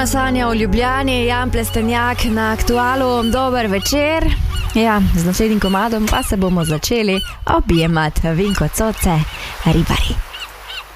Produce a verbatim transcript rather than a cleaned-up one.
Polna sanja v Ljubljani, Jan Plestenjak na Aktualu. Dober večer. Ja, z naslednjim komadom pa se bomo začeli objemati. Vinko Coce, Ribari.